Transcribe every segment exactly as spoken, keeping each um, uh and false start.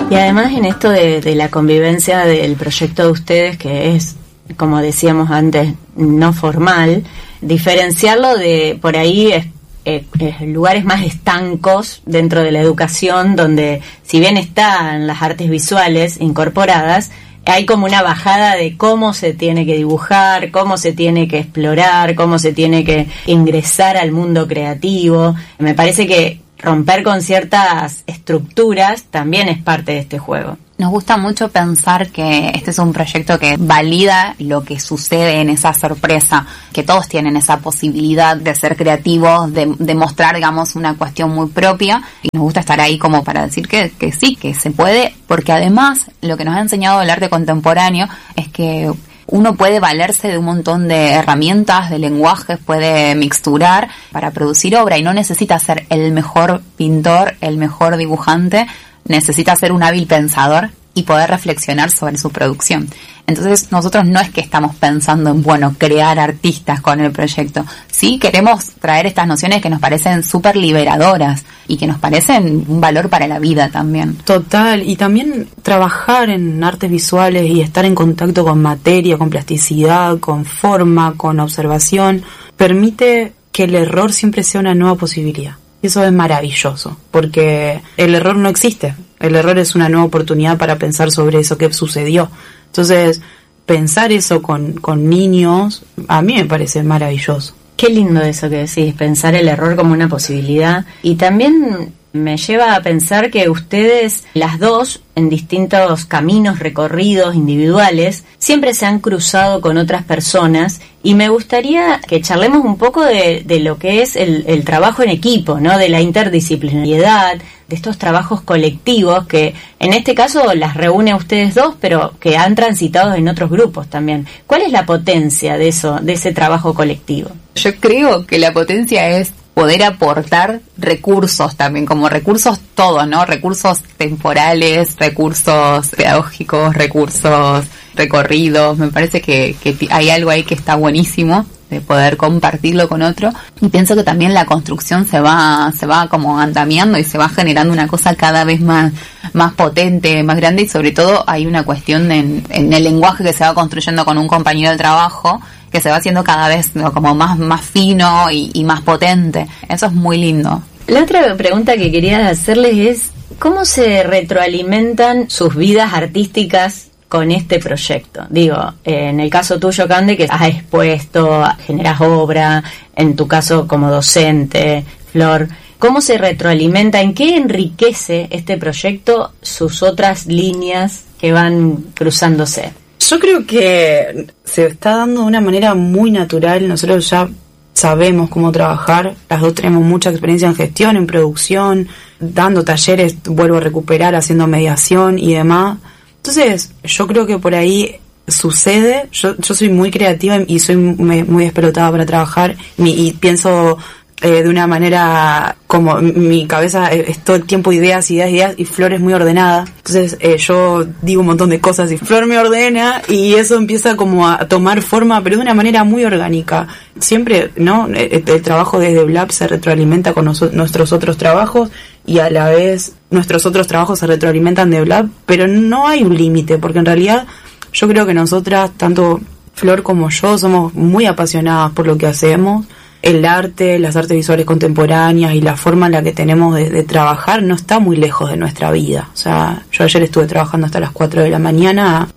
Y además en esto de, de la convivencia del proyecto de ustedes, que es, como decíamos antes, no formal, diferenciarlo de por ahí es, eh, es lugares más estancos dentro de la educación, donde si bien están las artes visuales incorporadas, hay como una bajada de cómo se tiene que dibujar, cómo se tiene que explorar, cómo se tiene que ingresar al mundo creativo. Me parece que romper con ciertas estructuras también es parte de este juego. Nos gusta mucho pensar que este es un proyecto que valida lo que sucede en esa sorpresa, que todos tienen esa posibilidad de ser creativos, de, de mostrar, digamos, una cuestión muy propia, y nos gusta estar ahí como para decir que, que sí, que se puede, porque además lo que nos ha enseñado el arte contemporáneo es que uno puede valerse de un montón de herramientas, de lenguajes, puede mixturar para producir obra y no necesita ser el mejor pintor, el mejor dibujante, necesita ser un hábil pensador y poder reflexionar sobre su producción. Entonces nosotros no es que estamos pensando en, bueno, crear artistas con el proyecto. Sí queremos traer estas nociones que nos parecen súper liberadoras y que nos parecen un valor para la vida también. Total, y también trabajar en artes visuales y estar en contacto con materia, con plasticidad, con forma, con observación, permite que el error siempre sea una nueva posibilidad. Eso es maravilloso, porque el error no existe. El error es una nueva oportunidad para pensar sobre eso que sucedió. Entonces, pensar eso con, con niños, a mí me parece maravilloso. Qué lindo eso que decís, pensar el error como una posibilidad. Y también me lleva a pensar que ustedes, las dos, en distintos caminos recorridos individuales, siempre se han cruzado con otras personas, y me gustaría que charlemos un poco de, de lo que es el, el trabajo en equipo, ¿no? De la interdisciplinariedad, de estos trabajos colectivos que en este caso las reúne a ustedes dos, pero que han transitado en otros grupos también. ¿Cuál es la potencia de eso, de ese trabajo colectivo? Yo creo que la potencia es poder aportar recursos también, como recursos todos, ¿no? Recursos temporales, recursos pedagógicos, recursos recorridos. Me parece que, que hay algo ahí que está buenísimo de poder compartirlo con otro, y pienso que también la construcción se va se va como andamiando y se va generando una cosa cada vez más más potente, más grande, y sobre todo hay una cuestión en, en el lenguaje que se va construyendo con un compañero de trabajo que se va haciendo cada vez, ¿no?, como más más fino y, y más potente. Eso es muy lindo. La otra pregunta que quería hacerles es ¿cómo se retroalimentan sus vidas artísticas con este proyecto? Digo, eh, en el caso tuyo, Cande, que has expuesto, generas obra, en tu caso como docente, Flor, ¿cómo se retroalimenta? ¿En qué enriquece este proyecto sus otras líneas que van cruzándose? Yo creo que se está dando de una manera muy natural. Nosotros ya sabemos cómo trabajar, las dos tenemos mucha experiencia en gestión, en producción, dando talleres, vuelvo a recuperar, haciendo mediación y demás. Entonces, yo creo que por ahí sucede. Yo yo soy muy creativa y soy muy, muy explotada para trabajar, mi, y pienso eh, de una manera como mi cabeza es todo el tiempo ideas, ideas, ideas, y Flor es muy ordenada. Entonces, eh, yo digo un montón de cosas y Flor me ordena y eso empieza como a tomar forma, pero de una manera muy orgánica. Siempre, ¿no? El, el trabajo desde Blab se retroalimenta con nos, nuestros otros trabajos, y a la vez nuestros otros trabajos se retroalimentan de Blab, pero no hay un límite, porque en realidad yo creo que nosotras, tanto Flor como yo, somos muy apasionadas por lo que hacemos. El arte, las artes visuales contemporáneas y la forma en la que tenemos de, de trabajar no está muy lejos de nuestra vida. O sea, yo ayer estuve trabajando hasta las cuatro de la mañana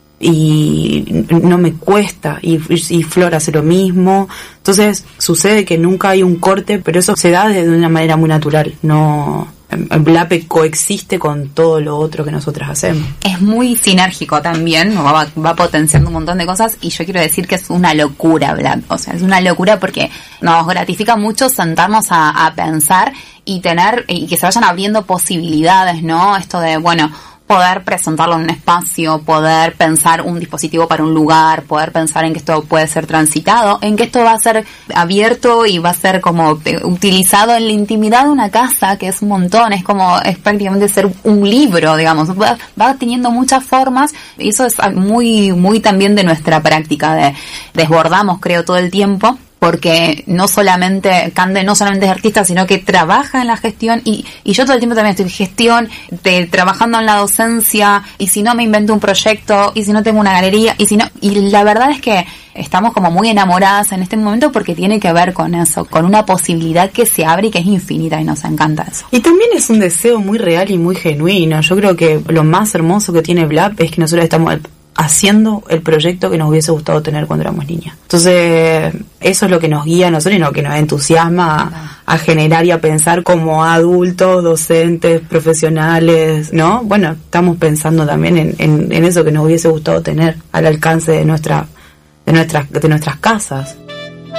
y no me cuesta, y, y Flor hace lo mismo. Entonces sucede que nunca hay un corte, pero eso se da de una manera muy natural. No, Blape coexiste con todo lo otro que nosotras hacemos. Es muy sinérgico también, va, va potenciando un montón de cosas, y yo quiero decir que es una locura Blab. O sea, es una locura porque nos gratifica mucho sentarnos a, a pensar y tener, y que se vayan abriendo posibilidades, ¿no? Esto de, bueno, poder presentarlo en un espacio, poder pensar un dispositivo para un lugar, poder pensar en que esto puede ser transitado, en que esto va a ser abierto y va a ser como utilizado en la intimidad de una casa, que es un montón, es como, es prácticamente ser un libro, digamos, va, va teniendo muchas formas, y eso es muy, muy también de nuestra práctica, de desbordamos, creo, todo el tiempo, porque no solamente, Cande no solamente es artista, sino que trabaja en la gestión, y, y yo todo el tiempo también estoy en gestión, de, trabajando en la docencia, y si no me invento un proyecto, y si no tengo una galería, y si no, y la verdad es que estamos como muy enamoradas en este momento porque tiene que ver con eso, con una posibilidad que se abre y que es infinita, y nos encanta eso. Y también es un deseo muy real y muy genuino. Yo creo que lo más hermoso que tiene Blab es que nosotros estamos haciendo el proyecto que nos hubiese gustado tener cuando éramos niñas. Entonces, eso es lo que nos guía a nosotros y lo que nos entusiasma a, a generar y a pensar como adultos, docentes, profesionales, ¿no? Bueno, estamos pensando también en, en, en eso que nos hubiese gustado tener al alcance de nuestra, de nuestras, de nuestras casas.